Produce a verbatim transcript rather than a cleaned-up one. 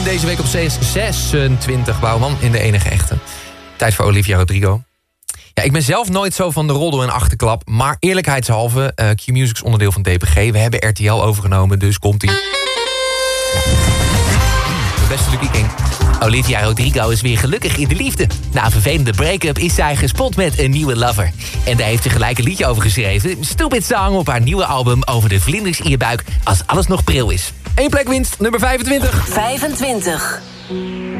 deze week op zesentwintig. Bouwman in de enige echte. Tijd voor Olivia Rodrigo. Ja, ik ben zelf nooit zo van de roddel en achterklap. Maar eerlijkheidshalve, uh, Q-Music is onderdeel van D P G. We hebben R T L overgenomen, dus komt-ie. Ja. De beste Lucky King. Olivia Rodrigo is weer gelukkig in de liefde. Na een vervelende break-up is zij gespot met een nieuwe lover. En daar heeft ze gelijk een liedje over geschreven. Stupid Song op haar nieuwe album over de vlinders in je buik als alles nog pril is. Eén plek winst, nummer vijfentwintig. vijfentwintig.